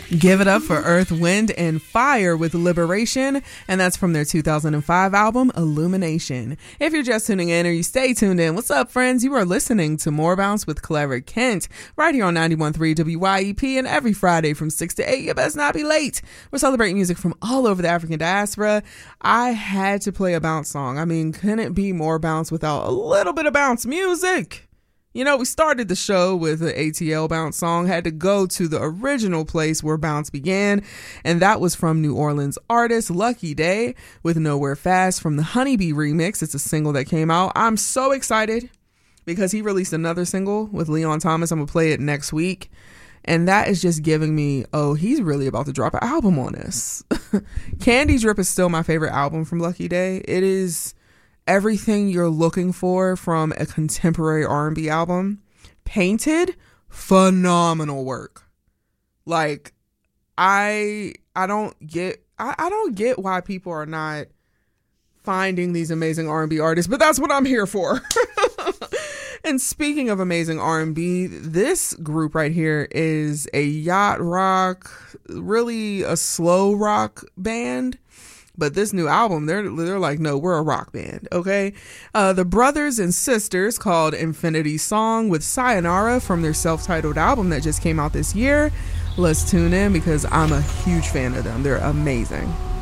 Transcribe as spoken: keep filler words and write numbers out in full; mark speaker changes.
Speaker 1: Give It Up for Earth, Wind, and Fire with Liberation, and that's from their two thousand five album, Illumination. If you're just tuning in or you stay tuned in, what's up, friends? You are listening to More Bounce with Clara Kent, right here on ninety-one point three W Y E P, and every Friday from six to eight, you best not be late. We're celebrating music from all over the African diaspora. I had to play a bounce song. I mean, couldn't be more bounce without a little bit of bounce music. You know, we started the show with an A T L bounce song, had to go to the original place where bounce began, and that was from New Orleans artist Lucky Daye with Nowhere Fast from the Honeybee remix. It's a single that came out. I'm so excited because he released another single with Leon Thomas. I'm going to play it next week, and that is just giving me, oh, he's really about to drop an album on us. Candy Drip is still my favorite album from Lucky Daye. It is everything you're looking for from a contemporary R and B album. Painted, phenomenal work. Like, I I don't get I, I don't get why people are not finding these amazing R and B artists, but that's what I'm here for. And speaking of amazing R and B, this group right here is a yacht rock, really a slow rock band. But this new album, they're they're like, no, we're a rock band, okay? Uh, the brothers and sisters called Infinity Song with Sayonara from their self-titled album that just came out this year. Let's tune in because I'm a huge fan of them. They're amazing.